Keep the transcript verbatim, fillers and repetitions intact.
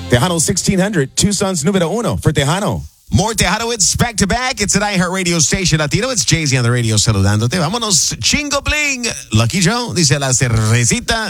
Tejano sixteen hundred, Tucson's numero uno for Tejano. More Tejano hits back to back. It's an iHeart Radio Station Latino. It's Jay-Z on the radio saludándote. Vámonos, Chingo Bling. Lucky Joe dice la cervecita